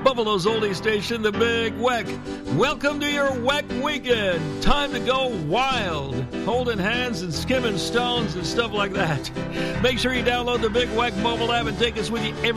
Buffalo's oldie station, the Big Weck. Welcome to your Weck weekend. Time to go wild, holding hands and skimming stones and stuff like that. Make sure you download the Big Weck mobile app and take us with you every